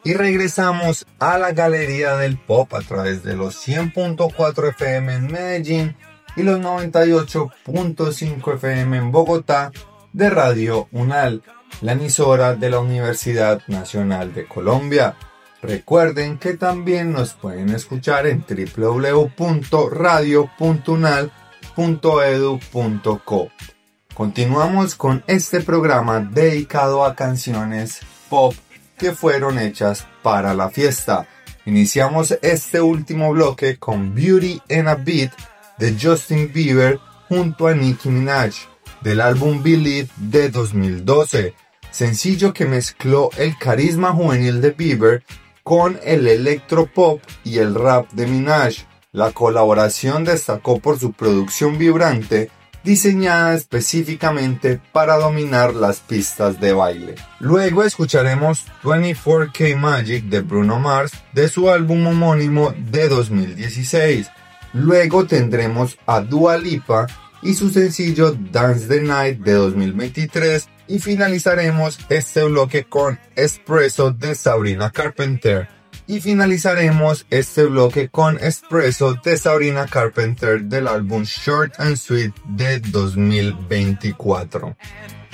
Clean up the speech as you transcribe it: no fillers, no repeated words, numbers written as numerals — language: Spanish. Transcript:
Y regresamos a la Galería del Pop a través de los 100.4 FM en Medellín y los 98.5 FM en Bogotá de Radio UNAL, la emisora de la Universidad Nacional de Colombia. Recuerden que también nos pueden escuchar en www.radio.unal.edu.co. Continuamos con este programa dedicado a canciones pop que fueron hechas para la fiesta. Iniciamos este último bloque con Beauty and a Beat de Justin Bieber junto a Nicki Minaj, del álbum Believe de 2012, sencillo que mezcló el carisma juvenil de Bieber con el electropop y el rap de Minaj. La colaboración destacó por su producción vibrante, diseñada específicamente para dominar las pistas de baile. Luego escucharemos 24K Magic de Bruno Mars de su álbum homónimo de 2016. Luego tendremos a Dua Lipa y su sencillo Dance the Night de 2023 y finalizaremos este bloque con Espresso de Sabrina Carpenter. Del álbum Short and Sweet de 2024.